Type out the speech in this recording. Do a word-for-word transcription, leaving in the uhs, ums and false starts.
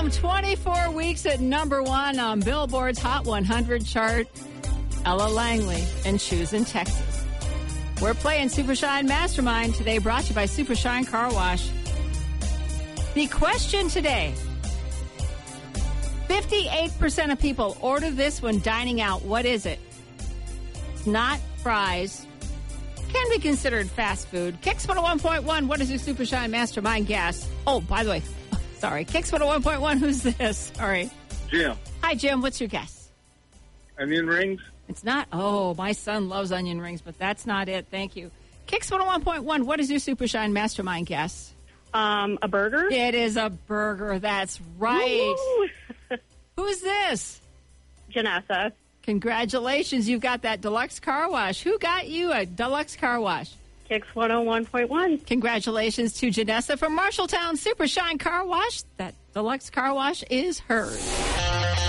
home twenty-four weeks at number one on Billboard's Hot one hundred chart. Ella Langley and Shoes in Texas. We're playing Super Shine Mastermind today, brought to you by Super Shine Car Wash. The question today, fifty-eight percent of people order this when dining out. What is it? It's not fries. Can be considered fast food. Kicks one oh one point one. What is your Super Shine Mastermind guess? Oh, by the way, sorry. Kicks one oh one point one. Who's this? Sorry. Jim. Hi, Jim. What's your guess? Onion rings? It's not. Oh, my son loves onion rings, but that's not it. Thank you. Kicks one oh one point one. What is your Super Shine Mastermind guess? Um, a burger? It is a burger. That's right. Who's this? Janessa. Congratulations. You've got that deluxe car wash. Who got you a deluxe car wash? Kicks one oh one point one. Congratulations to Janessa from Marshalltown Super Shine Car Wash. That deluxe car wash is hers.